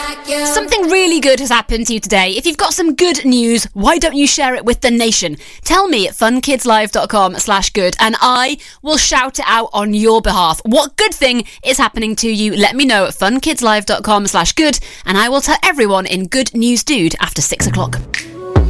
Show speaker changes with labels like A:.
A: Something really good has happened to you today. If you've got some good news, why don't you share it with the nation? Tell me at funkidslive.com/good and I will shout it out on your behalf. What good thing is happening to you? Let me know at funkidslive.com/good and I will tell everyone in Good News Dude after 6 o'clock.